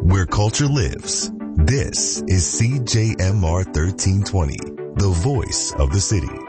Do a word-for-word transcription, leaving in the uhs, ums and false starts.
where culture lives. This is C J M R thirteen twenty, the voice of the city.